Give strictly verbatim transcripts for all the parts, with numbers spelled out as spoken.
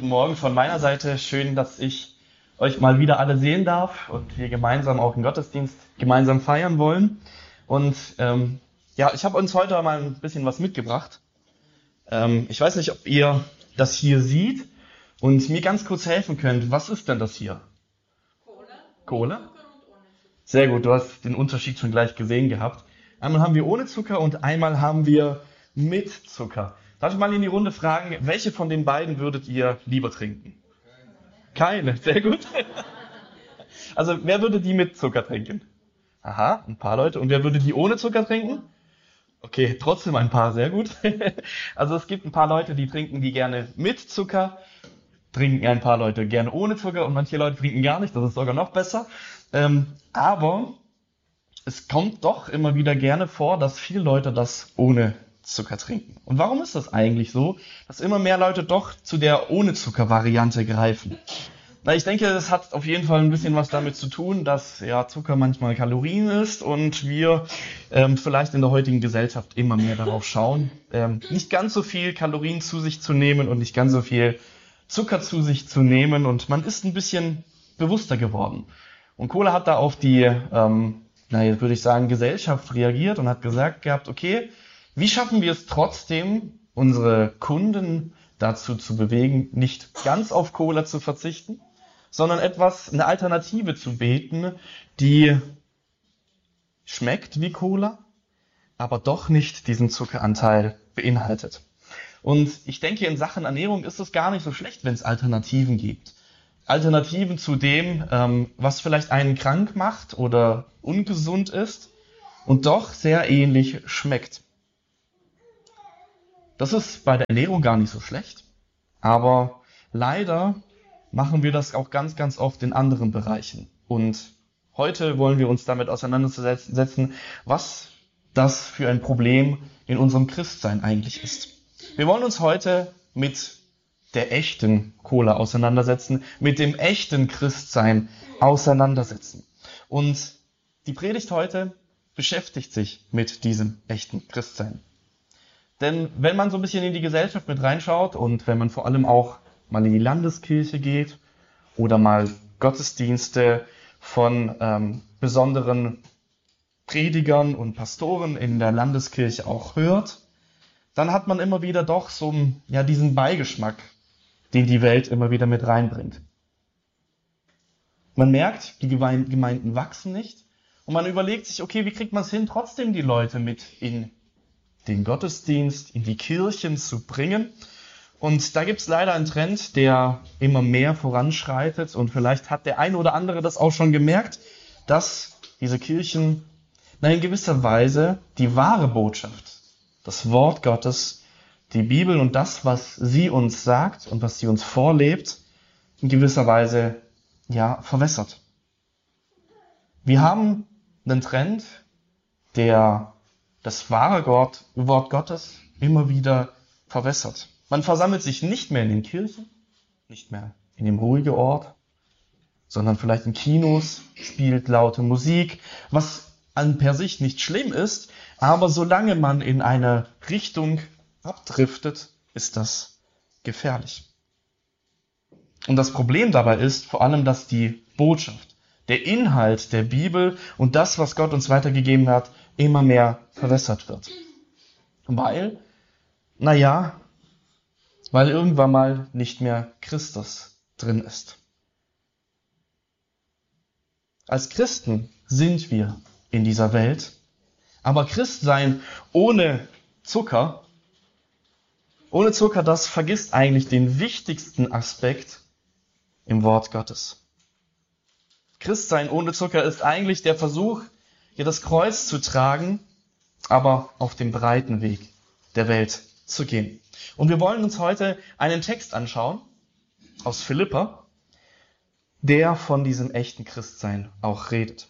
guten Morgen von meiner Seite. Schön, dass ich euch mal wieder alle sehen darf und wir gemeinsam auch den Gottesdienst gemeinsam feiern wollen. Und ähm, ja, ich habe uns heute mal ein bisschen was mitgebracht. Ähm, ich weiß nicht, ob ihr das hier seht und mir ganz kurz helfen könnt. Was ist denn das hier? Cola. Cola? Mit Zucker und ohne Zucker. Sehr gut, du hast den Unterschied schon gleich gesehen gehabt. Einmal haben wir ohne Zucker und einmal haben wir mit Zucker. Darf ich mal in die Runde fragen, welche von den beiden würdet ihr lieber trinken? Keine, sehr gut. Also wer würde die mit Zucker trinken? Aha, ein paar Leute. Und wer würde die ohne Zucker trinken? Okay, trotzdem ein paar, sehr gut. Also es gibt ein paar Leute, die trinken die gerne mit Zucker, trinken ein paar Leute gerne ohne Zucker und manche Leute trinken gar nicht, das ist sogar noch besser. Ähm, aber es kommt doch immer wieder gerne vor, dass viele Leute das ohne Zucker trinken. Und warum ist das eigentlich so, dass immer mehr Leute doch zu der ohne Zucker-Variante greifen? Na, ich denke, das hat auf jeden Fall ein bisschen was damit zu tun, dass ja Zucker manchmal Kalorien ist und wir ähm, vielleicht in der heutigen Gesellschaft immer mehr darauf schauen, ähm, nicht ganz so viel Kalorien zu sich zu nehmen und nicht ganz so viel Zucker zu sich zu nehmen und man ist ein bisschen bewusster geworden. Und Cola hat da auf die, ähm, naja, würde ich sagen, Gesellschaft reagiert und hat gesagt gehabt, okay, wie schaffen wir es trotzdem, unsere Kunden dazu zu bewegen, nicht ganz auf Cola zu verzichten, sondern etwas, eine Alternative zu bieten, die schmeckt wie Cola, aber doch nicht diesen Zuckeranteil beinhaltet. Und ich denke, in Sachen Ernährung ist es gar nicht so schlecht, wenn es Alternativen gibt. Alternativen zu dem, ähm, was vielleicht einen krank macht oder ungesund ist und doch sehr ähnlich schmeckt. Das ist bei der Ernährung gar nicht so schlecht, aber leider machen wir das auch ganz, ganz oft in anderen Bereichen. Und heute wollen wir uns damit auseinandersetzen, was das für ein Problem in unserem Christsein eigentlich ist. Wir wollen uns heute mit der echten Cola auseinandersetzen, mit dem echten Christsein auseinandersetzen. Und die Predigt heute beschäftigt sich mit diesem echten Christsein. Denn wenn man so ein bisschen in die Gesellschaft mit reinschaut und wenn man vor allem auch mal in die Landeskirche geht oder mal Gottesdienste von ähm, besonderen Predigern und Pastoren in der Landeskirche auch hört, dann hat man immer wieder doch so ja, diesen Beigeschmack, den die Welt immer wieder mit reinbringt. Man merkt, die Gemeinden wachsen nicht und man überlegt sich, okay, wie kriegt man es hin, trotzdem die Leute mit in den Gottesdienst, in die Kirchen zu bringen. Und da gibt es leider einen Trend, der immer mehr voranschreitet und vielleicht hat der eine oder andere das auch schon gemerkt, dass diese Kirchen na, in gewisser Weise die wahre Botschaft, das Wort Gottes, die Bibel und das, was sie uns sagt und was sie uns vorlebt, in gewisser Weise ja verwässert. Wir haben einen Trend, der das wahre Gott, Wort Gottes immer wieder verwässert. Man versammelt sich nicht mehr in den Kirchen, nicht mehr in dem ruhigen Ort, sondern vielleicht in Kinos, spielt laute Musik, was an per sich nicht schlimm ist, aber solange man in eine Richtung abdriftet, ist das gefährlich. Und das Problem dabei ist vor allem, dass die Botschaft, der Inhalt der Bibel und das, was Gott uns weitergegeben hat, immer mehr verwässert wird. Weil, naja, weil irgendwann mal nicht mehr Christus drin ist. Als Christen sind wir in dieser Welt, aber Christsein ohne Zucker, ohne Zucker, das vergisst eigentlich den wichtigsten Aspekt im Wort Gottes. Christsein ohne Zucker ist eigentlich der Versuch, hier das Kreuz zu tragen, aber auf dem breiten Weg der Welt zu gehen. Und wir wollen uns heute einen Text anschauen aus Philipper, der von diesem echten Christsein auch redet.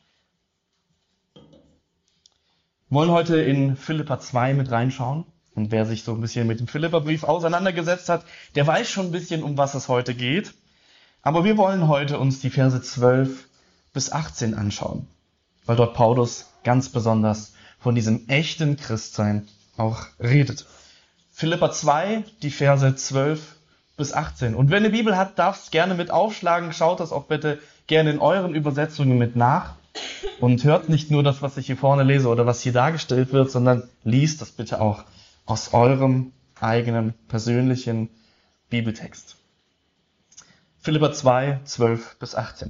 Wir wollen heute in Philipper zwei mit reinschauen. Und wer sich so ein bisschen mit dem Philipperbrief auseinandergesetzt hat, der weiß schon ein bisschen, um was es heute geht. Aber wir wollen heute uns die Verse zwölf bis achtzehn anschauen, weil dort Paulus ganz besonders von diesem echten Christsein auch redet. Philipper zwei, die Verse zwölf bis achtzehn. Und wenn ihr eine Bibel habt, darfst gerne mit aufschlagen. Schaut das auch bitte gerne in euren Übersetzungen mit nach. Und hört nicht nur das, was ich hier vorne lese oder was hier dargestellt wird, sondern liest das bitte auch aus eurem eigenen persönlichen Bibeltext. Philipper zwei, zwölf bis achtzehn.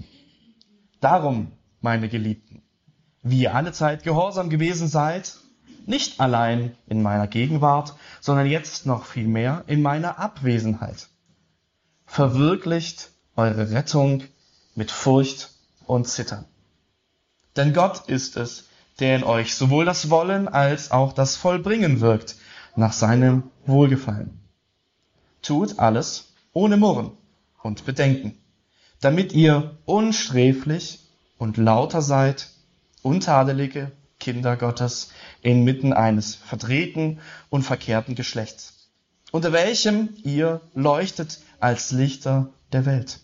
Darum, meine Geliebten, wie ihr alle Zeit gehorsam gewesen seid, nicht allein in meiner Gegenwart, sondern jetzt noch viel mehr in meiner Abwesenheit. Verwirklicht eure Rettung mit Furcht und Zittern. Denn Gott ist es, der in euch sowohl das Wollen als auch das Vollbringen wirkt, nach seinem Wohlgefallen. Tut alles ohne Murren und Bedenken, damit ihr unsträflich und lauter seid, untadelige Kinder Gottes inmitten eines verdrehten und verkehrten Geschlechts, unter welchem ihr leuchtet als Lichter der Welt,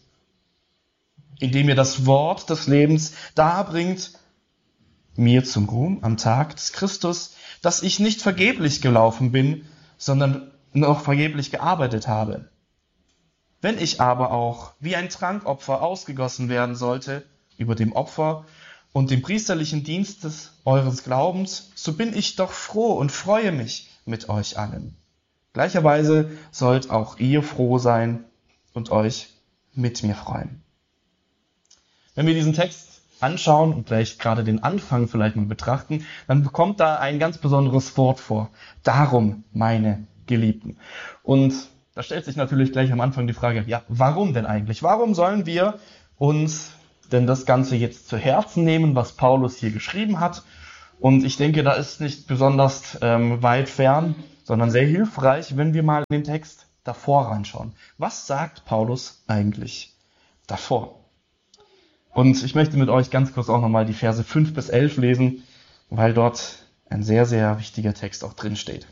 indem ihr das Wort des Lebens darbringt, mir zum Ruhm am Tag des Christus, dass ich nicht vergeblich gelaufen bin, sondern noch vergeblich gearbeitet habe. Wenn ich aber auch wie ein Trankopfer ausgegossen werden sollte über dem Opfer und dem priesterlichen Dienst des eures Glaubens, so bin ich doch froh und freue mich mit euch allen. Gleicherweise sollt auch ihr froh sein und euch mit mir freuen. Wenn wir diesen Text anschauen und gleich gerade den Anfang vielleicht mal betrachten, dann bekommt da ein ganz besonderes Wort vor. Darum, meine Geliebten. Und da stellt sich natürlich gleich am Anfang die Frage, ja, warum denn eigentlich? Warum sollen wir uns denn das Ganze jetzt zu Herzen nehmen, was Paulus hier geschrieben hat? Und ich denke, da ist nicht besonders ähm, weit fern, sondern sehr hilfreich, wenn wir mal in den Text davor reinschauen. Was sagt Paulus eigentlich davor? Und ich möchte mit euch ganz kurz auch nochmal die Verse fünf bis elf lesen, weil dort ein sehr, sehr wichtiger Text auch drin steht.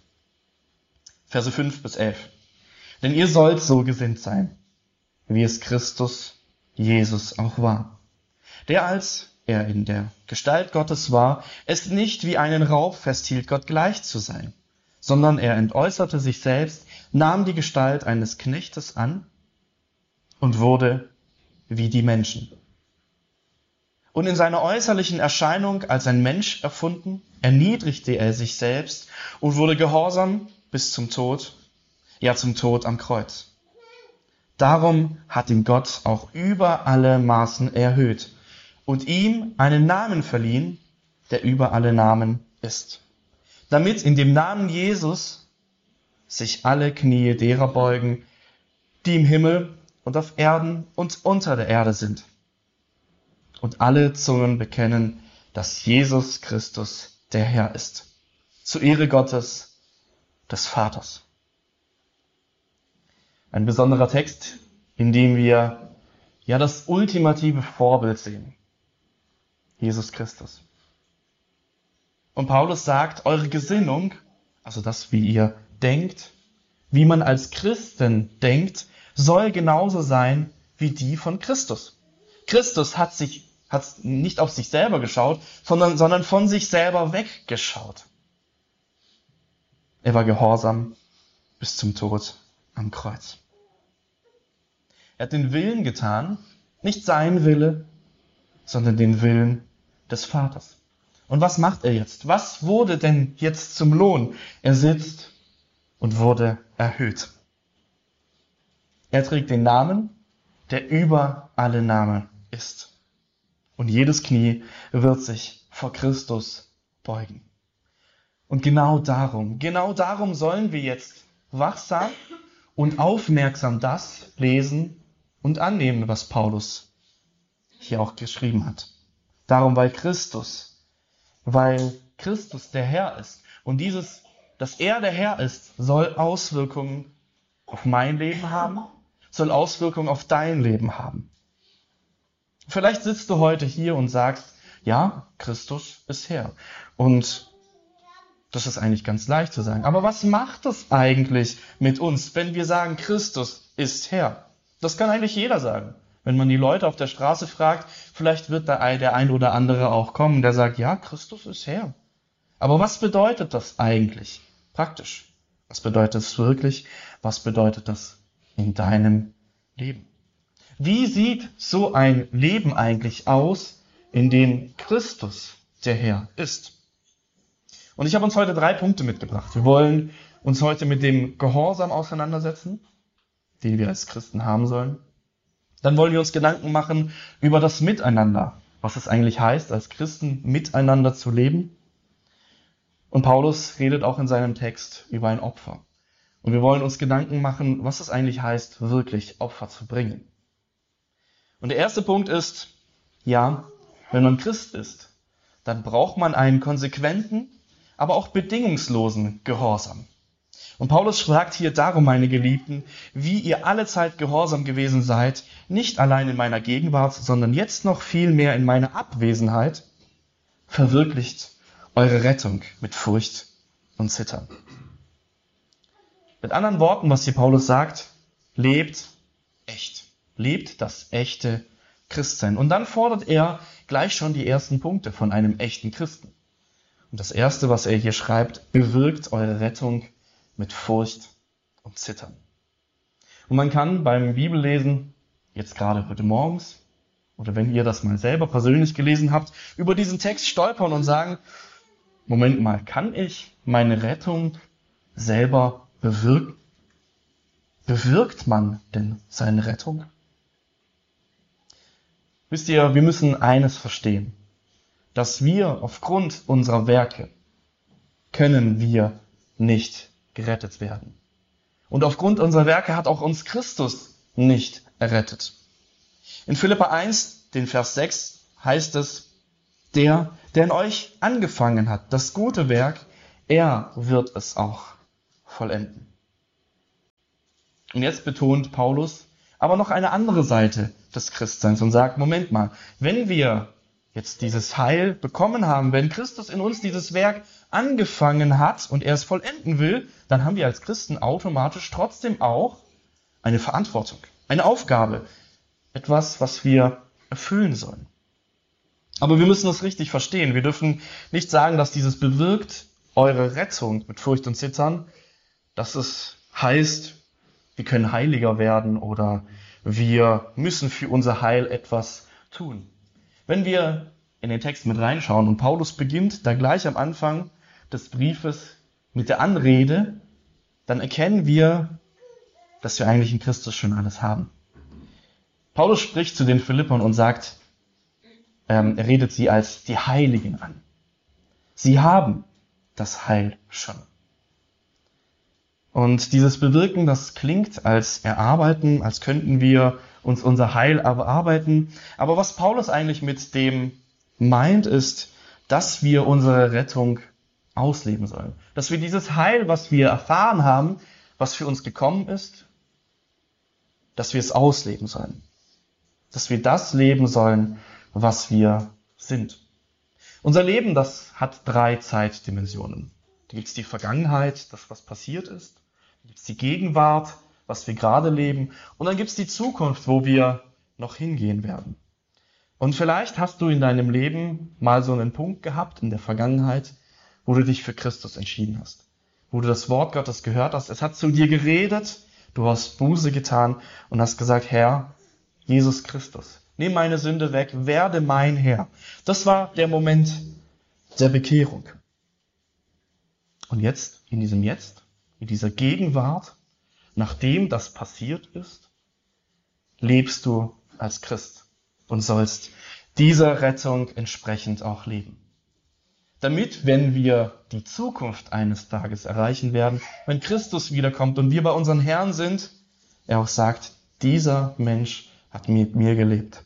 Verse fünf bis elf. Denn ihr sollt so gesinnt sein, wie es Christus Jesus auch war, der, als er in der Gestalt Gottes war, es nicht wie einen Raub festhielt, Gott gleich zu sein, sondern er entäußerte sich selbst, nahm die Gestalt eines Knechtes an und wurde wie die Menschen. Und in seiner äußerlichen Erscheinung als ein Mensch erfunden, erniedrigte er sich selbst und wurde gehorsam bis zum Tod, ja zum Tod am Kreuz. Darum hat ihn Gott auch über alle Maßen erhöht und ihm einen Namen verliehen, der über alle Namen ist, damit in dem Namen Jesus sich alle Knie derer beugen, die im Himmel und auf Erden und unter der Erde sind, und alle Zungen bekennen, dass Jesus Christus der Herr ist, zur Ehre Gottes, des Vaters. Ein besonderer Text, in dem wir ja das ultimative Vorbild sehen. Jesus Christus. Und Paulus sagt, eure Gesinnung, also das, wie ihr denkt, wie man als Christen denkt, soll genauso sein wie die von Christus. Christus hat sich hat nicht auf sich selber geschaut, sondern, sondern von sich selber weggeschaut. Er war gehorsam bis zum Tod am Kreuz. Er hat den Willen getan, nicht sein Wille, sondern den Willen des Vaters. Und was macht er jetzt? Was wurde denn jetzt zum Lohn? Er sitzt und wurde erhöht. Er trägt den Namen, der über alle Namen ist. Und jedes Knie wird sich vor Christus beugen. Und genau darum, genau darum sollen wir jetzt wachsam und aufmerksam das lesen und annehmen, was Paulus hier auch geschrieben hat. Darum, weil Christus, weil Christus der Herr ist. Und dieses, dass er der Herr ist, soll Auswirkungen auf mein Leben haben, soll Auswirkungen auf dein Leben haben. Vielleicht sitzt du heute hier und sagst, ja, Christus ist Herr. Und das ist eigentlich ganz leicht zu sagen. Aber was macht es eigentlich mit uns, wenn wir sagen, Christus ist Herr? Das kann eigentlich jeder sagen. Wenn man die Leute auf der Straße fragt, vielleicht wird da der ein oder andere auch kommen, der sagt, ja, Christus ist Herr. Aber was bedeutet das eigentlich praktisch? Was bedeutet es wirklich? Was bedeutet das in deinem Leben? Wie sieht so ein Leben eigentlich aus, in dem Christus der Herr ist? Und ich habe uns heute drei Punkte mitgebracht. Wir wollen uns heute mit dem Gehorsam auseinandersetzen, den wir als Christen haben sollen. Dann wollen wir uns Gedanken machen über das Miteinander, was es eigentlich heißt, als Christen miteinander zu leben. Und Paulus redet auch in seinem Text über ein Opfer. Und wir wollen uns Gedanken machen, was es eigentlich heißt, wirklich Opfer zu bringen. Und der erste Punkt ist, ja, wenn man Christ ist, dann braucht man einen konsequenten, aber auch bedingungslosen Gehorsam. Und Paulus fragt hier darum, meine Geliebten, wie ihr alle Zeit gehorsam gewesen seid, nicht allein in meiner Gegenwart, sondern jetzt noch viel mehr in meiner Abwesenheit, verwirklicht eure Rettung mit Furcht und Zittern. Mit anderen Worten, was hier Paulus sagt, lebt echt. Lebt das echte Christsein. Und dann fordert er gleich schon die ersten Punkte von einem echten Christen. Und das erste, was er hier schreibt, bewirkt eure Rettung mit Furcht und Zittern. Und man kann beim Bibellesen, jetzt gerade heute morgens, oder wenn ihr das mal selber persönlich gelesen habt, über diesen Text stolpern und sagen, Moment mal, kann ich meine Rettung selber bewirken? Bewirkt man denn seine Rettung? Wisst ihr, wir müssen eines verstehen, dass wir aufgrund unserer Werke können wir nicht gerettet werden. Und aufgrund unserer Werke hat auch uns Christus nicht errettet. In Philipper eins, den Vers sechs, heißt es, der, der in euch angefangen hat, das gute Werk, er wird es auch vollenden. Und jetzt betont Paulus aber noch eine andere Seite des Christseins und sagt, Moment mal, wenn wir jetzt dieses Heil bekommen haben, wenn Christus in uns dieses Werk angefangen hat und er es vollenden will, dann haben wir als Christen automatisch trotzdem auch eine Verantwortung, eine Aufgabe, etwas, was wir erfüllen sollen. Aber wir müssen das richtig verstehen. Wir dürfen nicht sagen, dass dieses bewirkt eure Rettung mit Furcht und Zittern, dass es heißt, wir können heiliger werden oder wir müssen für unser Heil etwas tun. Wenn wir in den Text mit reinschauen und Paulus beginnt da gleich am Anfang des Briefes mit der Anrede, dann erkennen wir, dass wir eigentlich in Christus schon alles haben. Paulus spricht zu den Philippern und sagt, ähm, er redet sie als die Heiligen an. Sie haben das Heil schon. Und dieses Bewirken, das klingt als Erarbeiten, als könnten wir uns unser Heil erarbeiten. Aber was Paulus eigentlich mit dem meint, ist, dass wir unsere Rettung ausleben sollen. Dass wir dieses Heil, was wir erfahren haben, was für uns gekommen ist, dass wir es ausleben sollen. Dass wir das leben sollen, was wir sind. Unser Leben, das hat drei Zeitdimensionen. Da gibt es die Vergangenheit, das, was passiert ist. Da gibt es die Gegenwart, was wir gerade leben. Und dann gibt es die Zukunft, wo wir noch hingehen werden. Und vielleicht hast du in deinem Leben mal so einen Punkt gehabt in der Vergangenheit, wo du dich für Christus entschieden hast. Wo du das Wort Gottes gehört hast. Es hat zu dir geredet, du hast Buße getan und hast gesagt, Herr, Jesus Christus, nimm meine Sünde weg, werde mein Herr. Das war der Moment der Bekehrung. Und jetzt, in diesem Jetzt, in dieser Gegenwart, nachdem das passiert ist, lebst du als Christ und sollst dieser Rettung entsprechend auch leben. Damit, wenn wir die Zukunft eines Tages erreichen werden, wenn Christus wiederkommt und wir bei unseren Herrn sind, er auch sagt, dieser Mensch hat mit mir gelebt.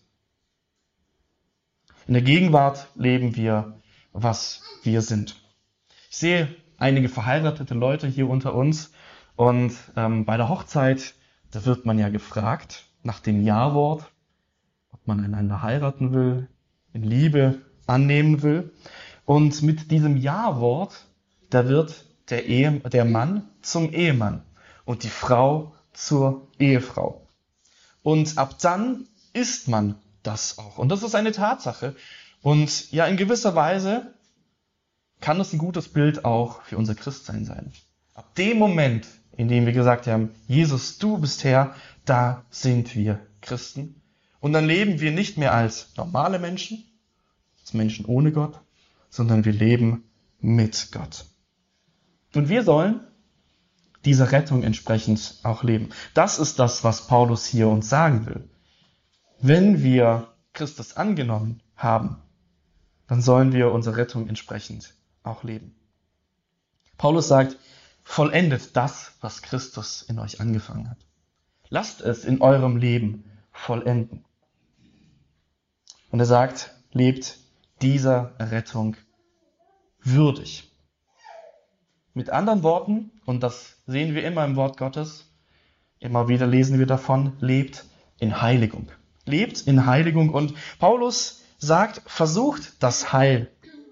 In der Gegenwart leben wir, was wir sind. Ich sehe einige verheiratete Leute hier unter uns und ähm, bei der Hochzeit, da wird man ja gefragt nach dem Ja-Wort, ob man einander heiraten will, in Liebe annehmen will. Und mit diesem Ja-Wort, da wird der, Ehe, der Mann zum Ehemann und die Frau zur Ehefrau. Und ab dann ist man das auch. Und das ist eine Tatsache. Und ja, in gewisser Weise kann das ein gutes Bild auch für unser Christsein sein. Ab dem Moment, indem wir gesagt haben, Jesus, du bist Herr, da sind wir Christen. Und dann leben wir nicht mehr als normale Menschen, als Menschen ohne Gott, sondern wir leben mit Gott. Und wir sollen dieser Rettung entsprechend auch leben. Das ist das, was Paulus hier uns sagen will. Wenn wir Christus angenommen haben, dann sollen wir unsere Rettung entsprechend auch leben. Paulus sagt, vollendet das, was Christus in euch angefangen hat. Lasst es in eurem Leben vollenden. Und er sagt, lebt dieser Rettung würdig. Mit anderen Worten, und das sehen wir immer im Wort Gottes, immer wieder lesen wir davon, lebt in Heiligung. Lebt in Heiligung. Und Paulus sagt, versucht das Heil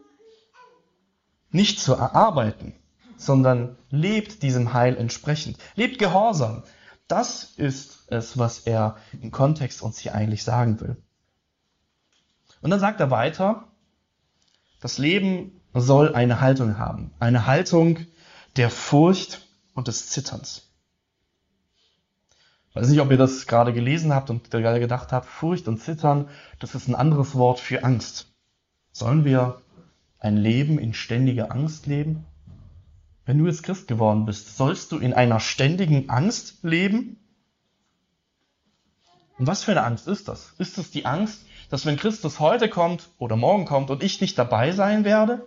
nicht zu erarbeiten, sondern lebt diesem Heil entsprechend. Lebt gehorsam. Das ist es, was er im Kontext uns hier eigentlich sagen will. Und dann sagt er weiter, das Leben soll eine Haltung haben. Eine Haltung der Furcht und des Zitterns. Ich weiß nicht, ob ihr das gerade gelesen habt und gerade gedacht habt, Furcht und Zittern, das ist ein anderes Wort für Angst. Sollen wir ein Leben in ständiger Angst leben? Wenn du jetzt Christ geworden bist, sollst du in einer ständigen Angst leben? Und was für eine Angst ist das? Ist es die Angst, dass wenn Christus heute kommt oder morgen kommt und ich nicht dabei sein werde?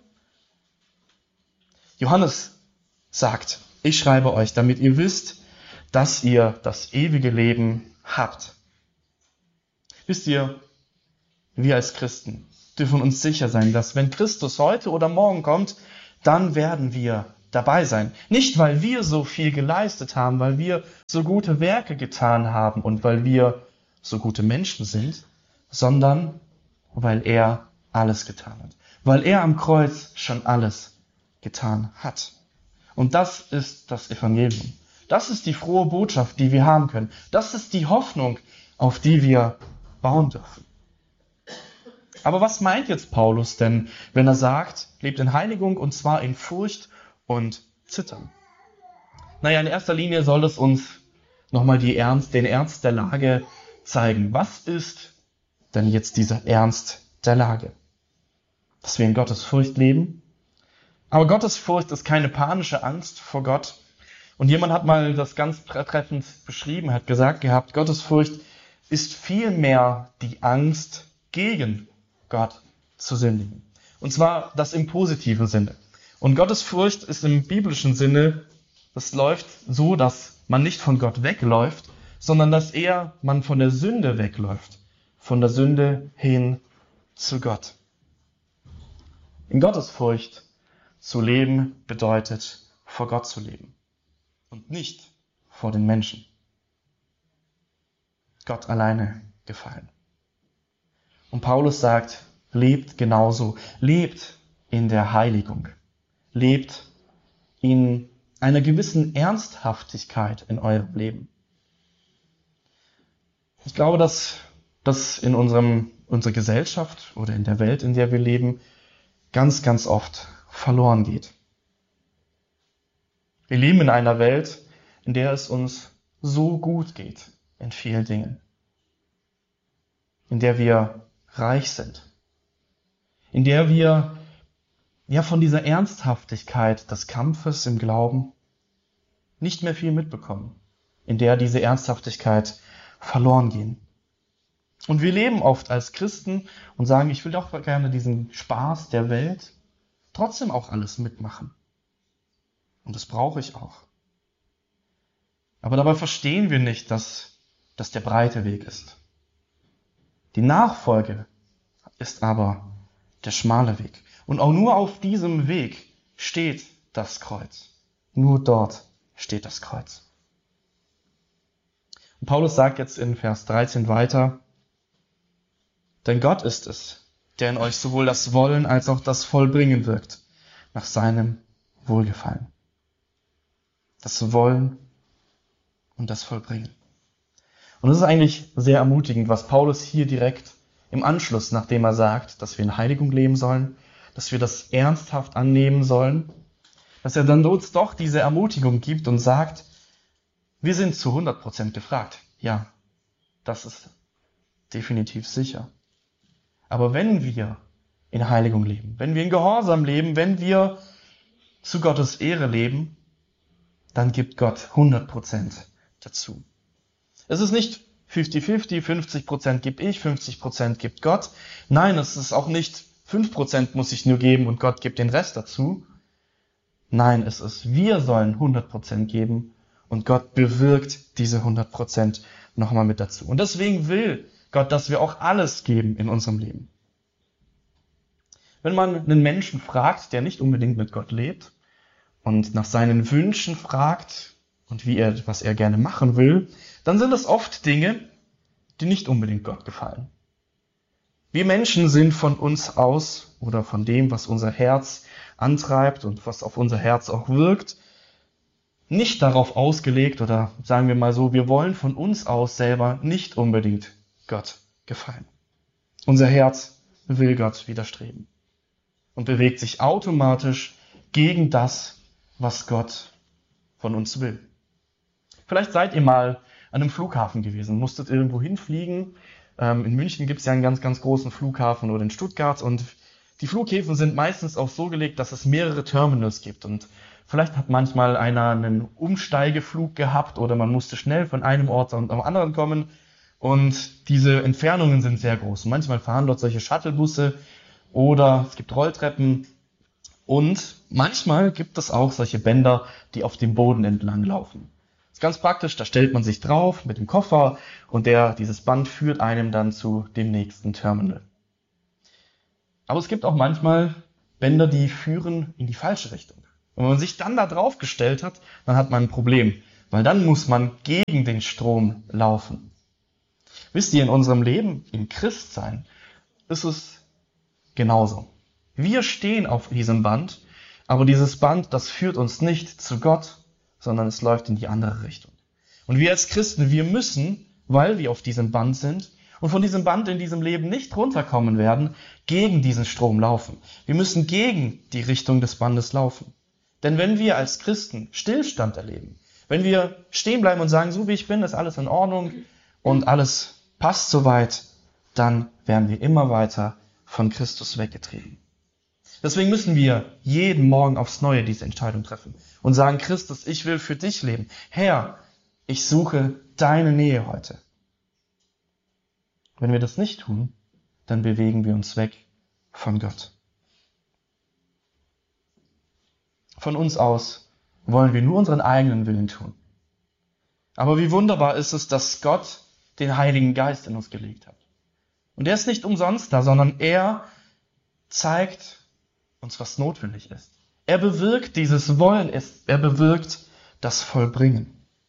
Johannes sagt, ich schreibe euch, damit ihr wisst, dass ihr das ewige Leben habt. Wisst ihr, wir als Christen dürfen uns sicher sein, dass wenn Christus heute oder morgen kommt, dann werden wir dabei sein. Nicht, weil wir so viel geleistet haben, weil wir so gute Werke getan haben und weil wir so gute Menschen sind, sondern weil er alles getan hat. Weil er am Kreuz schon alles getan hat. Und das ist das Evangelium. Das ist die frohe Botschaft, die wir haben können. Das ist die Hoffnung, auf die wir bauen dürfen. Aber was meint jetzt Paulus denn, wenn er sagt, lebt in Heiligung und zwar in Furcht und Zittern? Naja, in erster Linie soll es uns nochmal die Ernst, den Ernst der Lage zeigen. Was ist denn jetzt dieser Ernst der Lage? Dass wir in Gottes Furcht leben. Aber Gottes Furcht ist keine panische Angst vor Gott. Und jemand hat mal das ganz treffend beschrieben, hat gesagt gehabt, Gottes Furcht ist vielmehr die Angst, gegen Gott zu sündigen. Und zwar das im positiven Sinne. Und Gottes Furcht ist im biblischen Sinne, das läuft so, dass man nicht von Gott wegläuft, sondern dass eher man von der Sünde wegläuft. Von der Sünde hin zu Gott. In Gottes Furcht zu leben bedeutet, vor Gott zu leben. Und nicht vor den Menschen. Gott alleine gefallen. Und Paulus sagt, lebt genauso. Lebt in der Heiligung. Lebt in einer gewissen Ernsthaftigkeit in eurem Leben. Ich glaube, dass das in unserem, unserer Gesellschaft oder in der Welt, in der wir leben, ganz, ganz oft verloren geht. Wir leben in einer Welt, in der es uns so gut geht in vielen Dingen. In der wir reich sind. In der wir ja von dieser Ernsthaftigkeit des Kampfes im Glauben nicht mehr viel mitbekommen. In der diese Ernsthaftigkeit verloren gehen. Und wir leben oft als Christen und sagen, ich will doch gerne diesen Spaß der Welt trotzdem auch alles mitmachen. Und das brauche ich auch. Aber dabei verstehen wir nicht, dass das der breite Weg ist. Die Nachfolge ist aber der schmale Weg. Und auch nur auf diesem Weg steht das Kreuz. Nur dort steht das Kreuz. Und Paulus sagt jetzt in Vers dreizehn weiter, denn Gott ist es, der in euch sowohl das Wollen als auch das Vollbringen wirkt, nach seinem Wohlgefallen. Das Wollen und das Vollbringen. Und es ist eigentlich sehr ermutigend, was Paulus hier direkt im Anschluss, nachdem er sagt, dass wir in Heiligung leben sollen, dass wir das ernsthaft annehmen sollen, dass er dann uns doch diese Ermutigung gibt und sagt, Wir sind zu hundert Prozent gefragt. Ja, das ist definitiv sicher. Aber wenn wir in Heiligung leben, wenn wir in Gehorsam leben, wenn wir zu Gottes Ehre leben, dann gibt Gott hundert Prozent dazu. Es ist nicht fünfzig fünfzig, fünfzig Prozent gebe ich, fünfzig Prozent gibt Gott. Nein, es ist auch nicht fünf Prozent muss ich nur geben und Gott gibt den Rest dazu. Nein, es ist, wir sollen hundert Prozent geben und Gott bewirkt diese hundert Prozent nochmal mit dazu. Und deswegen will Gott, dass wir auch alles geben in unserem Leben. Wenn man einen Menschen fragt, der nicht unbedingt mit Gott lebt und nach seinen Wünschen fragt und wie er, was er gerne machen will, dann sind es oft Dinge, die nicht unbedingt Gott gefallen. Wir Menschen sind von uns aus oder von dem, was unser Herz antreibt und was auf unser Herz auch wirkt, nicht darauf ausgelegt oder sagen wir mal so, wir wollen von uns aus selber nicht unbedingt Gott gefallen. Unser Herz will Gott widerstreben und bewegt sich automatisch gegen das, was Gott von uns will. Vielleicht seid ihr mal an einem Flughafen gewesen, musstet irgendwo hinfliegen. Ähm, in München gibt es ja einen ganz, ganz großen Flughafen oder in Stuttgart und die Flughäfen sind meistens auch so gelegt, dass es mehrere Terminals gibt und vielleicht hat manchmal einer einen Umsteigeflug gehabt oder man musste schnell von einem Ort zum anderen kommen und diese Entfernungen sind sehr groß. Und manchmal fahren dort solche Shuttlebusse oder es gibt Rolltreppen und manchmal gibt es auch solche Bänder, die auf dem Boden entlang laufen. Das ist ganz praktisch, da stellt man sich drauf mit dem Koffer und der, dieses Band führt einem dann zu dem nächsten Terminal. Aber es gibt auch manchmal Bänder, die führen in die falsche Richtung. Und wenn man sich dann da drauf gestellt hat, dann hat man ein Problem, weil dann muss man gegen den Strom laufen. Wisst ihr, in unserem Leben, im Christsein, ist es genauso. Wir stehen auf diesem Band, aber dieses Band, das führt uns nicht zu Gott, sondern es läuft in die andere Richtung. Und wir als Christen, wir müssen, weil wir auf diesem Band sind und von diesem Band in diesem Leben nicht runterkommen werden, gegen diesen Strom laufen. Wir müssen gegen die Richtung des Bandes laufen. Denn wenn wir als Christen Stillstand erleben, wenn wir stehen bleiben und sagen, so wie ich bin, ist alles in Ordnung und alles passt soweit, dann werden wir immer weiter von Christus weggetrieben. Deswegen müssen wir jeden Morgen aufs Neue diese Entscheidung treffen und sagen, Christus, ich will für dich leben. Herr, ich suche deine Nähe heute. Wenn wir das nicht tun, dann bewegen wir uns weg von Gott. Von uns aus wollen wir nur unseren eigenen Willen tun. Aber wie wunderbar ist es, dass Gott den Heiligen Geist in uns gelegt hat. Und er ist nicht umsonst da, sondern er zeigt uns, was notwendig ist. Er bewirkt dieses Wollen, er bewirkt das Vollbringen.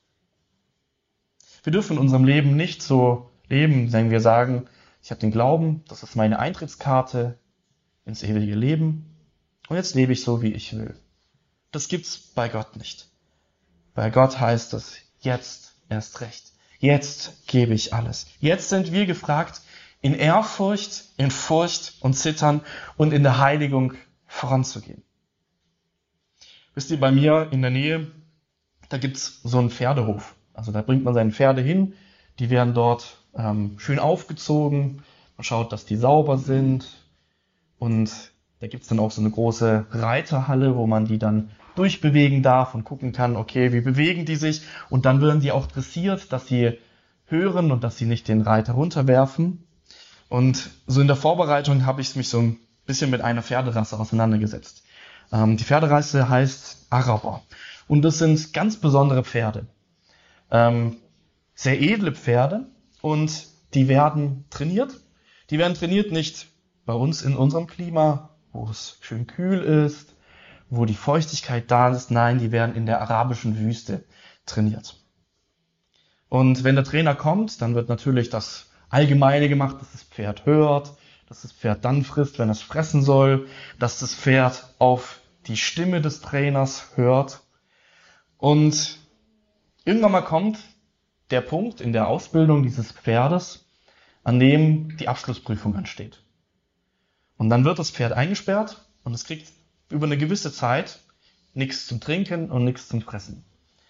Wir dürfen in unserem Leben nicht so leben, wenn wir sagen, ich habe den Glauben, das ist meine Eintrittskarte ins ewige Leben und jetzt lebe ich so, wie ich will. Das gibt's bei Gott nicht. Bei Gott heißt es, jetzt erst recht. Jetzt gebe ich alles. Jetzt sind wir gefragt, in Ehrfurcht, in Furcht und Zittern und in der Heiligung voranzugehen. Wisst ihr, bei mir in der Nähe, da gibt's so einen Pferdehof. Also da bringt man seine Pferde hin, die werden dort ähm, schön aufgezogen, man schaut, dass die sauber sind und da gibt's dann auch so eine große Reiterhalle, wo man die dann durchbewegen darf und gucken kann, okay, wie bewegen die sich und dann werden die auch dressiert, dass sie hören und dass sie nicht den Reiter runterwerfen. Und so in der Vorbereitung habe ich mich so ein bisschen mit einer Pferderasse auseinandergesetzt. Ähm, die Pferderasse heißt Araber und das sind ganz besondere Pferde. Ähm, sehr edle Pferde und die werden trainiert. Die werden trainiert nicht bei uns in unserem Klima, wo es schön kühl ist, wo die Feuchtigkeit da ist. Nein, die werden in der arabischen Wüste trainiert. Und wenn der Trainer kommt, dann wird natürlich das Allgemeine gemacht, dass das Pferd hört, dass das Pferd dann frisst, wenn es fressen soll, dass das Pferd auf die Stimme des Trainers hört. Und irgendwann mal kommt der Punkt in der Ausbildung dieses Pferdes, an dem die Abschlussprüfung ansteht. Und dann wird das Pferd eingesperrt und es kriegt über eine gewisse Zeit nichts zum Trinken und nichts zum Fressen.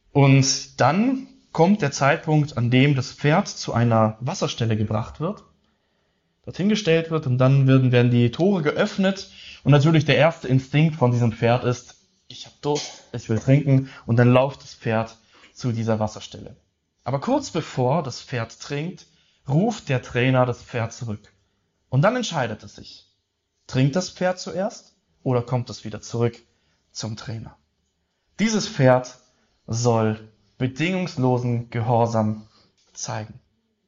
Und dann kommt der Zeitpunkt, an dem das Pferd zu einer Wasserstelle gebracht wird, dorthin gestellt wird und dann werden, werden die Tore geöffnet und natürlich der erste Instinkt von diesem Pferd ist, ich habe Durst, ich will trinken und dann läuft das Pferd zu dieser Wasserstelle. Aber kurz bevor das Pferd trinkt, ruft der Trainer das Pferd zurück. Und dann entscheidet es sich. Trinkt das Pferd zuerst oder kommt es wieder zurück zum Trainer? Dieses Pferd soll bedingungslosen Gehorsam zeigen.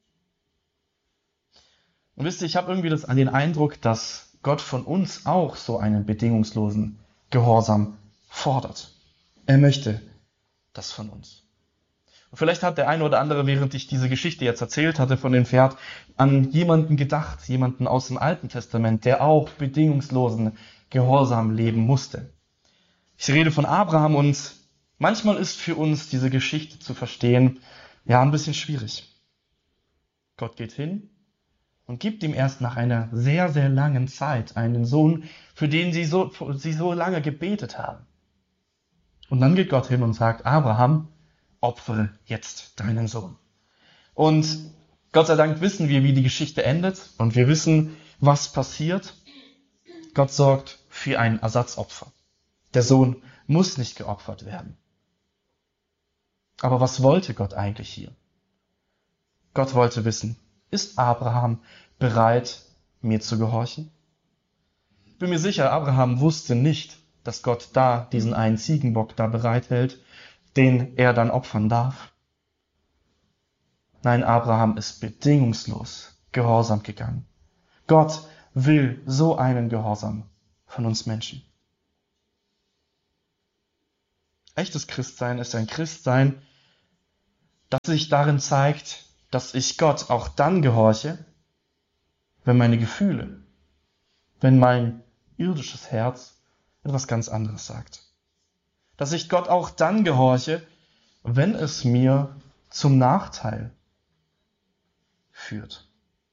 Und wisst ihr, ich habe irgendwie das, den Eindruck, dass Gott von uns auch so einen bedingungslosen Gehorsam fordert. Er möchte das von uns. Und vielleicht hat der eine oder andere, während ich diese Geschichte jetzt erzählt hatte von dem Pferd, an jemanden gedacht, jemanden aus dem Alten Testament, der auch bedingungslosen Gehorsam leben musste. Ich rede von Abraham und manchmal ist für uns diese Geschichte zu verstehen, ja, ein bisschen schwierig. Gott geht hin und gibt ihm erst nach einer sehr, sehr langen Zeit einen Sohn, für den sie so, sie so lange gebetet haben. Und dann geht Gott hin und sagt, Abraham, opfere jetzt deinen Sohn. Und Gott sei Dank wissen wir, wie die Geschichte endet und wir wissen, was passiert. Gott sorgt für ein Ersatzopfer. Der Sohn muss nicht geopfert werden. Aber was wollte Gott eigentlich hier? Gott wollte wissen, ist Abraham bereit, mir zu gehorchen? Ich bin mir sicher, Abraham wusste nicht, dass Gott da diesen einen Ziegenbock da bereithält, den er dann opfern darf. Nein, Abraham ist bedingungslos gehorsam gegangen. Gott will so einen Gehorsam von uns Menschen. Echtes Christsein ist ein Christsein, das sich darin zeigt, dass ich Gott auch dann gehorche, wenn meine Gefühle, wenn mein irdisches Herz etwas ganz anderes sagt. Dass ich Gott auch dann gehorche, wenn es mir zum Nachteil führt.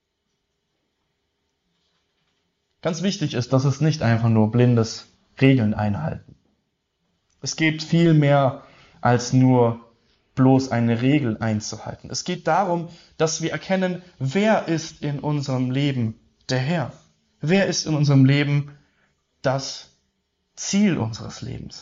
Ganz wichtig ist, dass es nicht einfach nur blindes Regeln einhalten. Es geht viel mehr als nur bloß eine Regel einzuhalten. Es geht darum, dass wir erkennen, wer ist in unserem Leben der Herr? Wer ist in unserem Leben das Ziel unseres Lebens?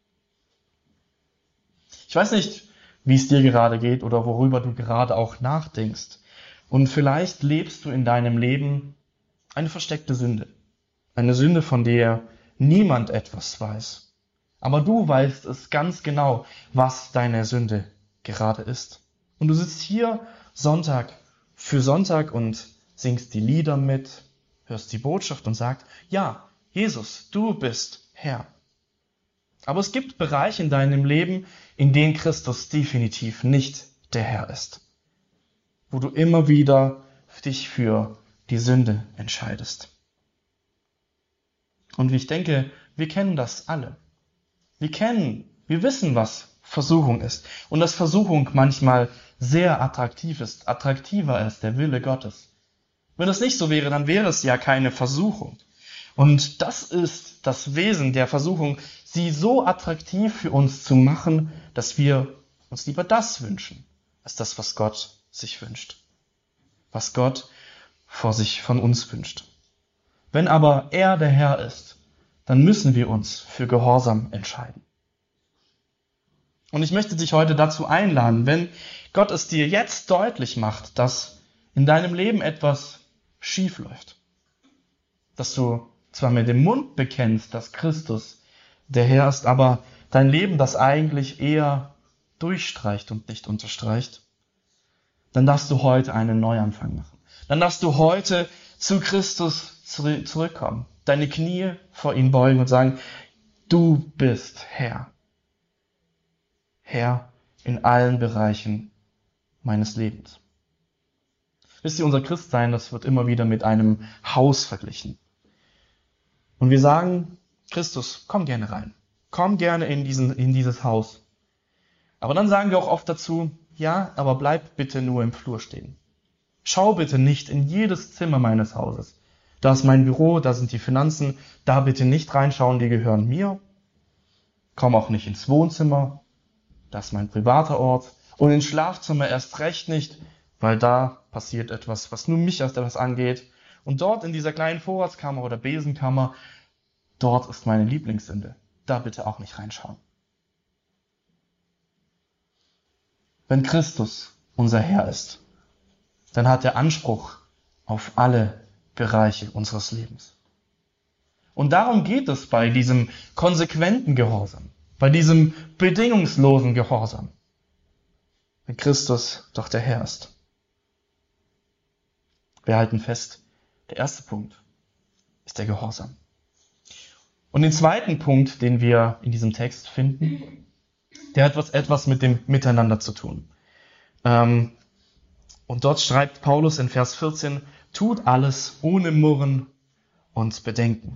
Ich weiß nicht, wie es dir gerade geht oder worüber du gerade auch nachdenkst. Und vielleicht lebst du in deinem Leben eine versteckte Sünde. Eine Sünde, von der niemand etwas weiß. Aber du weißt es ganz genau, was deine Sünde gerade ist. Und du sitzt hier Sonntag für Sonntag und singst die Lieder mit, hörst die Botschaft und sagst, ja, Jesus, du bist Herr. Aber es gibt Bereiche in deinem Leben, in denen Christus definitiv nicht der Herr ist. Wo du immer wieder dich für die Sünde entscheidest. Und ich denke, wir kennen das alle. Wir kennen, wir wissen, was Versuchung ist. Und dass Versuchung manchmal sehr attraktiv ist, attraktiver als der Wille Gottes. Wenn es nicht so wäre, dann wäre es ja keine Versuchung. Und das ist das Wesen der Versuchung, sie so attraktiv für uns zu machen, dass wir uns lieber das wünschen, als das, was Gott sich wünscht. Was Gott vor sich von uns wünscht. Wenn aber er der Herr ist, dann müssen wir uns für Gehorsam entscheiden. Und ich möchte dich heute dazu einladen, wenn Gott es dir jetzt deutlich macht, dass in deinem Leben etwas schief läuft, dass du zwar mit dem Mund bekennst, dass Christus der Herr ist, aber dein Leben das eigentlich eher durchstreicht und nicht unterstreicht, dann darfst du heute einen Neuanfang machen. Dann darfst du heute zu Christus zurückkommen, deine Knie vor ihn beugen und sagen, du bist Herr. Herr in allen Bereichen meines Lebens. Wisst ihr, unser Christsein, das wird immer wieder mit einem Haus verglichen. Und wir sagen, Christus, komm gerne rein. Komm gerne in, diesen, in dieses Haus. Aber dann sagen wir auch oft dazu, ja, aber bleib bitte nur im Flur stehen. Schau bitte nicht in jedes Zimmer meines Hauses. Da ist mein Büro, da sind die Finanzen, da bitte nicht reinschauen, die gehören mir. Komm auch nicht ins Wohnzimmer, das ist mein privater Ort. Und ins Schlafzimmer erst recht nicht, weil da passiert etwas, was nur mich erst etwas angeht. Und dort in dieser kleinen Vorratskammer oder Besenkammer, dort ist meine Lieblingssünde. Da bitte auch nicht reinschauen. Wenn Christus unser Herr ist, dann hat er Anspruch auf alle Bereiche unseres Lebens. Und darum geht es bei diesem konsequenten Gehorsam, bei diesem bedingungslosen Gehorsam, wenn Christus doch der Herr ist. Wir halten fest, der erste Punkt ist der Gehorsam. Und den zweiten Punkt, den wir in diesem Text finden, der hat was, etwas mit dem Miteinander zu tun. Ähm, und dort schreibt Paulus in Vers vierzehn, tut alles ohne Murren und Bedenken.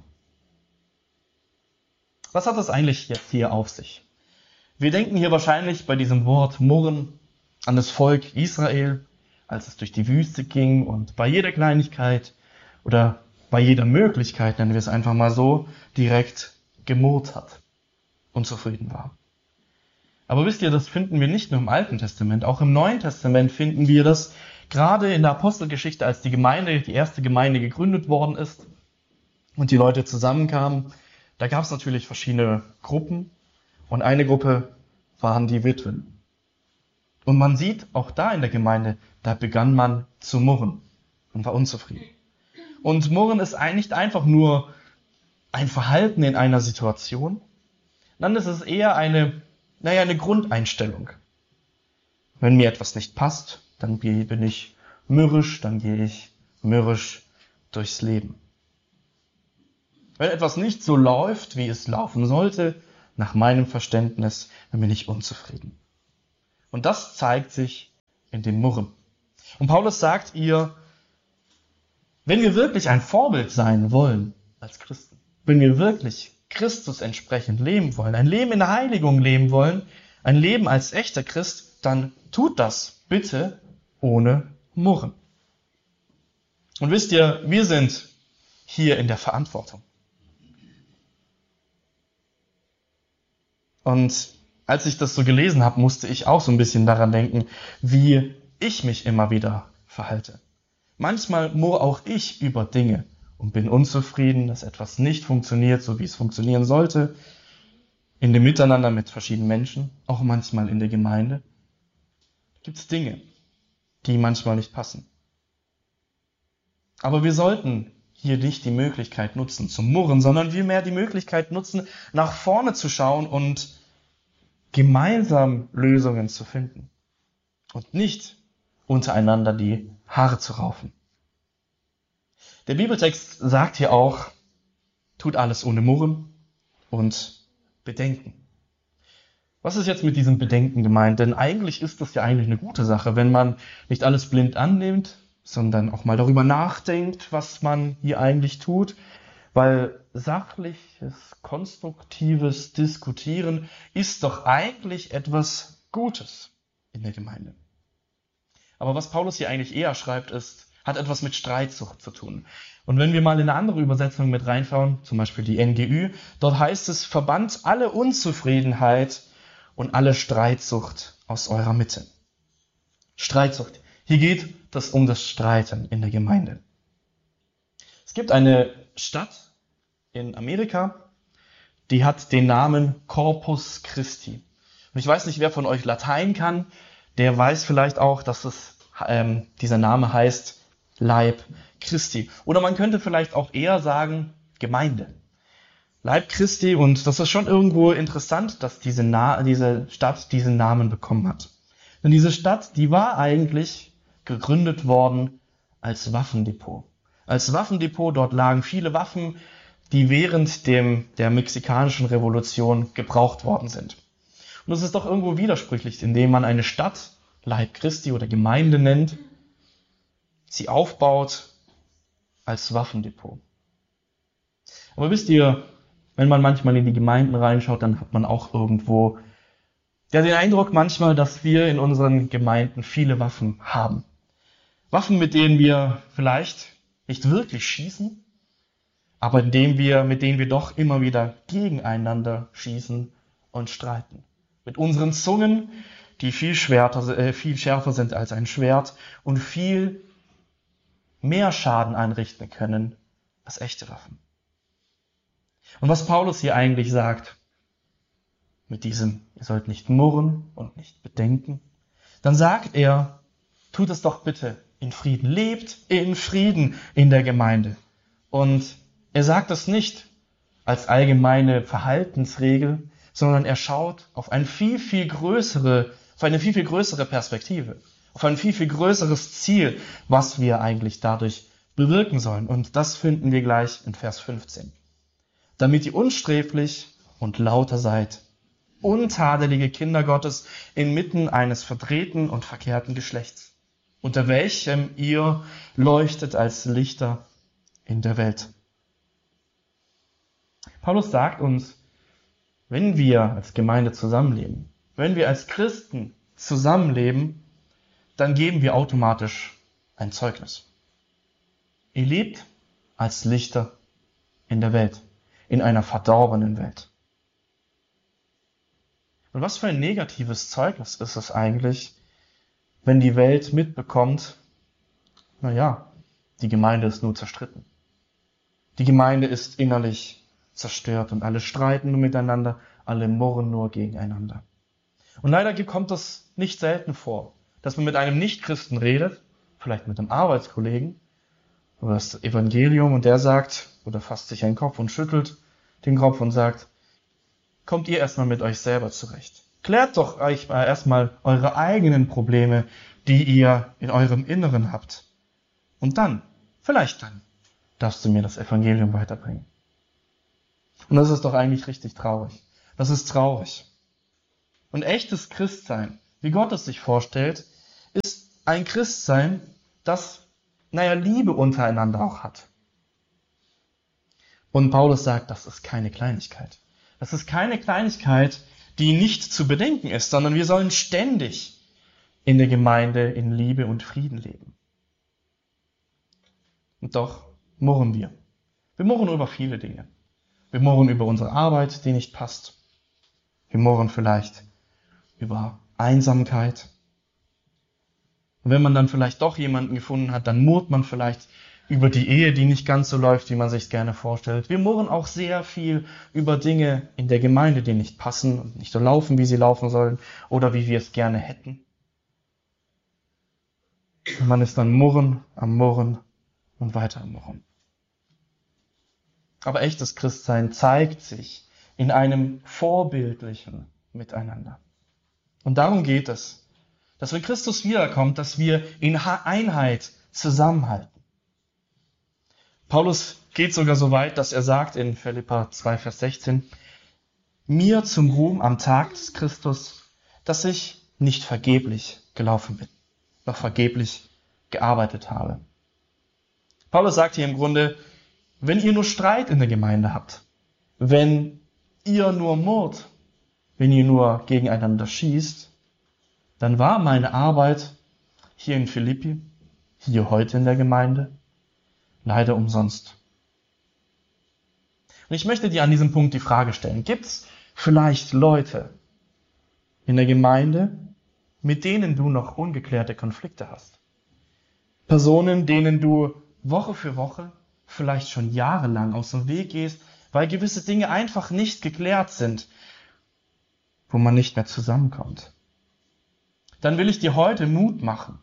Was hat das eigentlich jetzt hier auf sich? Wir denken hier wahrscheinlich bei diesem Wort Murren an das Volk Israel, als es durch die Wüste ging und bei jeder Kleinigkeit oder bei jeder Möglichkeit, nennen wir es einfach mal so, direkt gemurrt hat, unzufrieden war. Aber wisst ihr, das finden wir nicht nur im Alten Testament, auch im Neuen Testament finden wir das, gerade in der Apostelgeschichte, als die Gemeinde, die erste Gemeinde gegründet worden ist und die Leute zusammenkamen, da gab es natürlich verschiedene Gruppen und eine Gruppe waren die Witwen. Und man sieht auch da in der Gemeinde, da begann man zu murren und war unzufrieden. Und Murren ist nicht einfach nur ein Verhalten in einer Situation, dann ist es eher eine, naja, eine Grundeinstellung. Wenn mir etwas nicht passt, dann bin ich mürrisch, dann gehe ich mürrisch durchs Leben. Wenn etwas nicht so läuft, wie es laufen sollte, nach meinem Verständnis, dann bin ich unzufrieden. Und das zeigt sich in dem Murren. Und Paulus sagt ihr, wenn wir wirklich ein Vorbild sein wollen als Christen, wenn wir wirklich Christus entsprechend leben wollen, ein Leben in der Heiligung leben wollen, ein Leben als echter Christ, dann tut das bitte ohne Murren. Und wisst ihr, wir sind hier in der Verantwortung. Und als ich das so gelesen habe, musste ich auch so ein bisschen daran denken, wie ich mich immer wieder verhalte. Manchmal murre auch ich über Dinge und bin unzufrieden, dass etwas nicht funktioniert, so wie es funktionieren sollte. In dem Miteinander mit verschiedenen Menschen, auch manchmal in der Gemeinde, gibt es Dinge, die manchmal nicht passen. Aber wir sollten hier nicht die Möglichkeit nutzen zu murren, sondern vielmehr die Möglichkeit nutzen, nach vorne zu schauen und gemeinsam Lösungen zu finden. Und nicht untereinander die Haare zu raufen. Der Bibeltext sagt hier auch, tut alles ohne Murren und Bedenken. Was ist jetzt mit diesem Bedenken gemeint? Denn eigentlich ist das ja eigentlich eine gute Sache, wenn man nicht alles blind annimmt, sondern auch mal darüber nachdenkt, was man hier eigentlich tut. Weil sachliches, konstruktives Diskutieren ist doch eigentlich etwas Gutes in der Gemeinde. Aber was Paulus hier eigentlich eher schreibt, ist, hat etwas mit Streitsucht zu tun. Und wenn wir mal in eine andere Übersetzung mit reinschauen, zum Beispiel die N G Ü, dort heißt es, verbannt alle Unzufriedenheit und alle Streitsucht aus eurer Mitte. Streitsucht. Hier geht es um das Streiten in der Gemeinde. Es gibt eine Stadt in Amerika, die hat den Namen Corpus Christi. Und ich weiß nicht, wer von euch Latein kann, der weiß vielleicht auch, dass es, ähm, dieser Name heißt Leib Christi. Oder man könnte vielleicht auch eher sagen Gemeinde. Leib Christi, und das ist schon irgendwo interessant, dass diese, Na- diese Stadt diesen Namen bekommen hat. Denn diese Stadt, die war eigentlich gegründet worden als Waffendepot. Als Waffendepot, dort lagen viele Waffen, die während dem, der mexikanischen Revolution gebraucht worden sind. Und das ist doch irgendwo widersprüchlich, indem man eine Stadt Leib Christi oder Gemeinde nennt, sie aufbaut als Waffendepot. Aber wisst ihr, wenn man manchmal in die Gemeinden reinschaut, dann hat man auch irgendwo ja, den Eindruck manchmal, dass wir in unseren Gemeinden viele Waffen haben. Waffen, mit denen wir vielleicht nicht wirklich schießen, aber indem wir, mit denen wir doch immer wieder gegeneinander schießen und streiten. Mit unseren Zungen, die viel, schwerter, äh, viel schärfer sind als ein Schwert und viel mehr Schaden anrichten können als echte Waffen. Und was Paulus hier eigentlich sagt, mit diesem, ihr sollt nicht murren und nicht bedenken, dann sagt er, tut es doch bitte in Frieden, lebt in Frieden in der Gemeinde. Und er sagt das nicht als allgemeine Verhaltensregel, sondern er schaut auf eine viel, viel größere, auf eine viel, viel größere Perspektive, auf ein viel, viel größeres Ziel, was wir eigentlich dadurch bewirken sollen. Und das finden wir gleich in Vers fünfzehn. Damit ihr unsträflich und lauter seid, untadelige Kinder Gottes inmitten eines verdrehten und verkehrten Geschlechts, unter welchem ihr leuchtet als Lichter in der Welt. Paulus sagt uns, wenn wir als Gemeinde zusammenleben, wenn wir als Christen zusammenleben, dann geben wir automatisch ein Zeugnis. Ihr lebt als Lichter in der Welt, in einer verdorbenen Welt. Und was für ein negatives Zeugnis ist es eigentlich, wenn die Welt mitbekommt, naja, die Gemeinde ist nur zerstritten. Die Gemeinde ist innerlich zerstört und alle streiten nur miteinander, alle murren nur gegeneinander. Und leider kommt es nicht selten vor, dass man mit einem Nichtchristen redet, vielleicht mit einem Arbeitskollegen, über das Evangelium und der sagt, oder fasst sich einen Kopf und schüttelt den Kopf und sagt, kommt ihr erstmal mit euch selber zurecht. Klärt doch euch erstmal eure eigenen Probleme, die ihr in eurem Inneren habt. Und dann, vielleicht dann, darfst du mir das Evangelium weiterbringen. Und das ist doch eigentlich richtig traurig. Das ist traurig. Und echtes Christsein, wie Gott es sich vorstellt, ist ein Christsein, das, naja, Liebe untereinander auch hat. Und Paulus sagt, das ist keine Kleinigkeit. Das ist keine Kleinigkeit, die nicht zu bedenken ist, sondern wir sollen ständig in der Gemeinde in Liebe und Frieden leben. Und doch murren wir. Wir murren über viele Dinge. Wir murren über unsere Arbeit, die nicht passt. Wir murren vielleicht über Einsamkeit. Und wenn man dann vielleicht doch jemanden gefunden hat, dann murrt man vielleicht über die Ehe, die nicht ganz so läuft, wie man sich gerne vorstellt. Wir murren auch sehr viel über Dinge in der Gemeinde, die nicht passen und nicht so laufen, wie sie laufen sollen oder wie wir es gerne hätten. Und man ist dann murren am Murren und weiter am Murren. Aber echtes Christsein zeigt sich in einem vorbildlichen Miteinander. Und darum geht es, dass wenn Christus wiederkommt, dass wir in Einheit zusammenhalten. Paulus geht sogar so weit, dass er sagt in Philipper zwei, Vers sechzehn, mir zum Ruhm am Tag des Christus, dass ich nicht vergeblich gelaufen bin, noch vergeblich gearbeitet habe. Paulus sagt hier im Grunde, wenn ihr nur Streit in der Gemeinde habt, wenn ihr nur murrt, wenn ihr nur gegeneinander schießt, dann war meine Arbeit hier in Philippi, hier heute in der Gemeinde, leider umsonst. Und ich möchte dir an diesem Punkt die Frage stellen, gibt es vielleicht Leute in der Gemeinde, mit denen du noch ungeklärte Konflikte hast? Personen, denen du Woche für Woche, vielleicht schon jahrelang aus dem Weg gehst, weil gewisse Dinge einfach nicht geklärt sind, wo man nicht mehr zusammenkommt. Dann will ich dir heute Mut machen.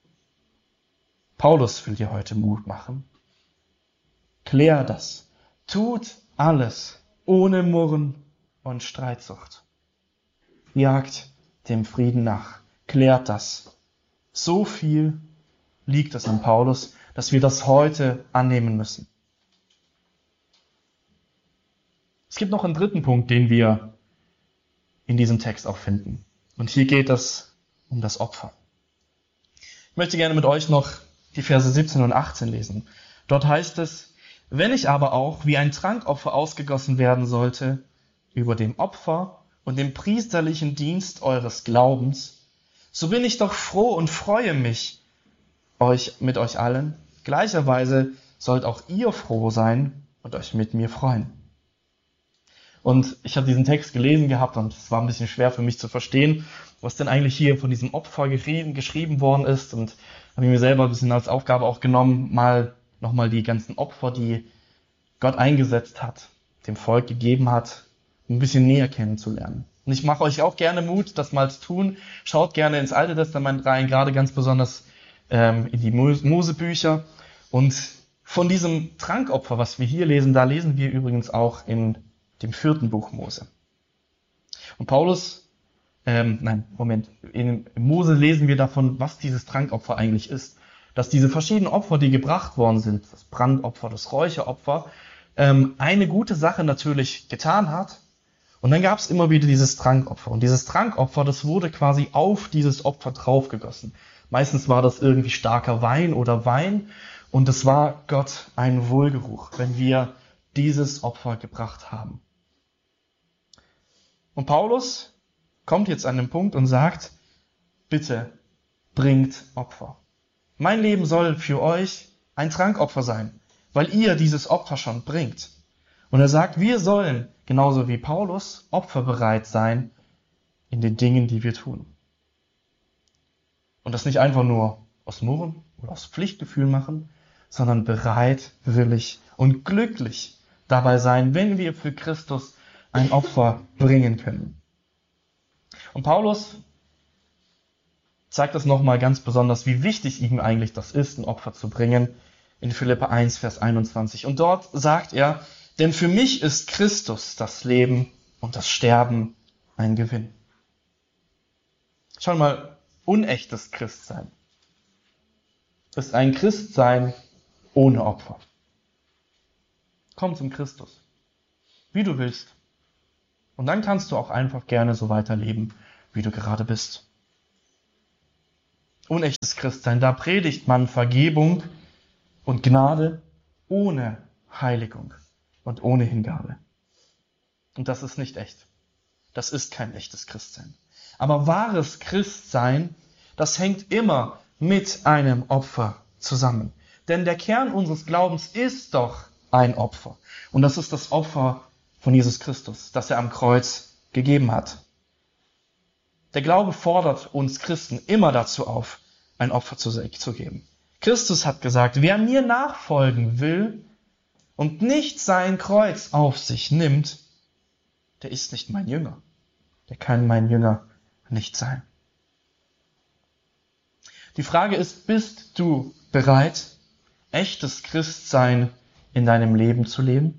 Paulus will dir heute Mut machen. Klär das. Tut alles ohne Murren und Streitsucht. Jagt dem Frieden nach. Klärt das. So viel liegt es an Paulus, dass wir das heute annehmen müssen. Es gibt noch einen dritten Punkt, den wir in diesem Text auch finden. Und hier geht es um das Opfer. Ich möchte gerne mit euch noch die Verse siebzehn und achtzehn lesen. Dort heißt es, wenn ich aber auch wie ein Trankopfer ausgegossen werden sollte, über dem Opfer und dem priesterlichen Dienst eures Glaubens, so bin ich doch froh und freue mich euch mit euch allen. Gleicherweise sollt auch ihr froh sein und euch mit mir freuen. Und ich habe diesen Text gelesen gehabt und es war ein bisschen schwer für mich zu verstehen, was denn eigentlich hier von diesem Opfer geschrieben, geschrieben worden ist. Und habe ich mir selber ein bisschen als Aufgabe auch genommen, mal nochmal die ganzen Opfer, die Gott eingesetzt hat, dem Volk gegeben hat, ein bisschen näher kennenzulernen. Und ich mache euch auch gerne Mut, das mal zu tun. Schaut gerne ins Alte Testament rein, gerade ganz besonders ähm, in die Mosebücher. Und von diesem Trankopfer, was wir hier lesen, da lesen wir übrigens auch in dem vierten Buch Mose. Und Paulus, ähm, nein, Moment, in Mose lesen wir davon, was dieses Trankopfer eigentlich ist. Dass diese verschiedenen Opfer, die gebracht worden sind, das Brandopfer, das Räucheropfer, ähm, eine gute Sache natürlich getan hat. Und dann gab es immer wieder dieses Trankopfer. Und dieses Trankopfer, das wurde quasi auf dieses Opfer draufgegossen. Meistens war das irgendwie starker Wein oder Wein. Und es war Gott ein Wohlgeruch, wenn wir dieses Opfer gebracht haben. Und Paulus kommt jetzt an den Punkt und sagt, bitte bringt Opfer. Mein Leben soll für euch ein Trankopfer sein, weil ihr dieses Opfer schon bringt. Und er sagt, wir sollen, genauso wie Paulus, opferbereit sein in den Dingen, die wir tun. Und das nicht einfach nur aus Murren oder aus Pflichtgefühl machen, sondern bereit, willig und glücklich dabei sein, wenn wir für Christus ein Opfer bringen können. Und Paulus zeigt das nochmal ganz besonders, wie wichtig ihm eigentlich das ist, ein Opfer zu bringen, in Philipper eins, Vers einundzwanzig. Und dort sagt er, denn für mich ist Christus das Leben und das Sterben ein Gewinn. Schau mal, unechtes Christsein ist ein Christsein ohne Opfer. Komm zum Christus, wie du willst. Und dann kannst du auch einfach gerne so weiterleben, wie du gerade bist. Unechtes Christsein, da predigt man Vergebung und Gnade ohne Heiligung und ohne Hingabe. Und das ist nicht echt. Das ist kein echtes Christsein. Aber wahres Christsein, das hängt immer mit einem Opfer zusammen. Denn der Kern unseres Glaubens ist doch ein Opfer. Und das ist das Opfer von Jesus Christus, das er am Kreuz gegeben hat. Der Glaube fordert uns Christen immer dazu auf, ein Opfer zu, zu geben. Christus hat gesagt, wer mir nachfolgen will und nicht sein Kreuz auf sich nimmt, der ist nicht mein Jünger. Der kann mein Jünger nicht sein. Die Frage ist, bist du bereit, echtes Christsein in deinem Leben zu leben?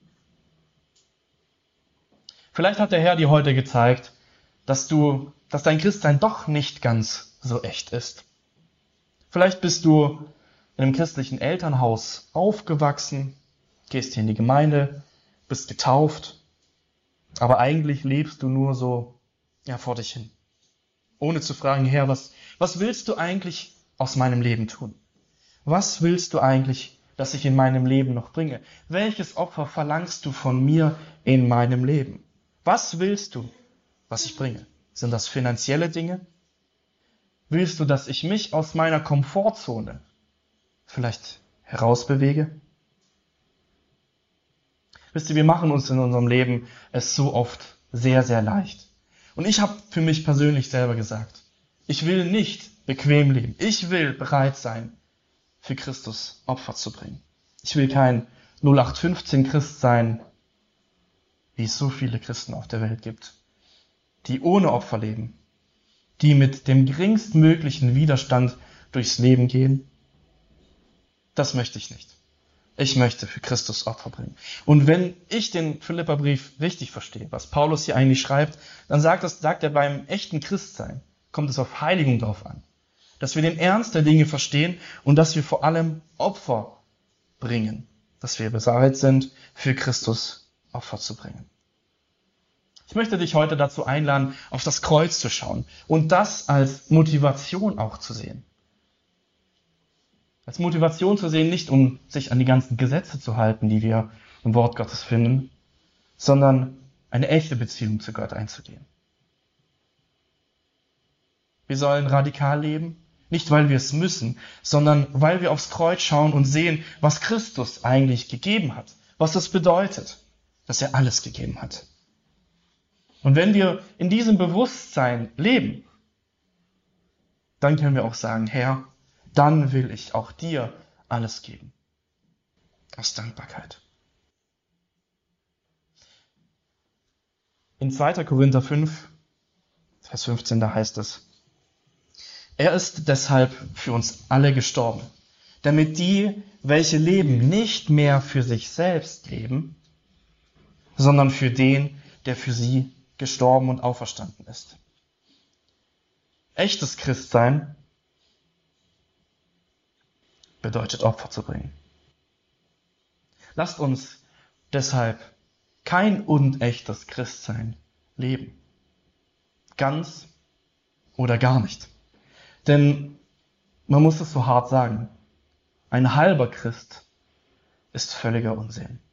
Vielleicht hat der Herr dir heute gezeigt, dass du, dass dein Christsein doch nicht ganz so echt ist. Vielleicht bist du in einem christlichen Elternhaus aufgewachsen, gehst hier in die Gemeinde, bist getauft, aber eigentlich lebst du nur so, ja, vor dich hin. Ohne zu fragen, Herr, was, was willst du eigentlich aus meinem Leben tun? Was willst du eigentlich, dass ich in meinem Leben noch bringe? Welches Opfer verlangst du von mir in meinem Leben? Was willst du, was ich bringe? Sind das finanzielle Dinge? Willst du, dass ich mich aus meiner Komfortzone vielleicht herausbewege? Wisst ihr, wir machen uns in unserem Leben es so oft sehr, sehr leicht. Und ich habe für mich persönlich selber gesagt, ich will nicht bequem leben. Ich will bereit sein, für Christus Opfer zu bringen. Ich will kein null acht fünfzehn Christ sein, wie es so viele Christen auf der Welt gibt, die ohne Opfer leben, die mit dem geringstmöglichen Widerstand durchs Leben gehen. Das möchte ich nicht. Ich möchte für Christus Opfer bringen. Und wenn ich den Philipperbrief richtig verstehe, was Paulus hier eigentlich schreibt, dann sagt, das, sagt er, beim echten Christsein kommt es auf Heiligung drauf an. Dass wir den Ernst der Dinge verstehen und dass wir vor allem Opfer bringen. Dass wir bereit sind, für Christus Opfer zu bringen. Ich möchte dich heute dazu einladen, auf das Kreuz zu schauen und das als Motivation auch zu sehen. Als Motivation zu sehen, nicht um sich an die ganzen Gesetze zu halten, die wir im Wort Gottes finden, sondern eine echte Beziehung zu Gott einzugehen. Wir sollen radikal leben, nicht weil wir es müssen, sondern weil wir aufs Kreuz schauen und sehen, was Christus eigentlich gegeben hat, was das bedeutet. dass er alles gegeben hat. Und wenn wir in diesem Bewusstsein leben, dann können wir auch sagen, Herr, dann will ich auch dir alles geben. Aus Dankbarkeit. In zweiter Korinther fünf, Vers fünfzehn, da heißt es, er ist deshalb für uns alle gestorben, damit die, welche leben, nicht mehr für sich selbst leben, sondern für den, der für sie gestorben und auferstanden ist. Echtes Christsein bedeutet Opfer zu bringen. Lasst uns deshalb kein unechtes Christsein leben. Ganz oder gar nicht. Denn man muss es so hart sagen, ein halber Christ ist völliger Unsinn.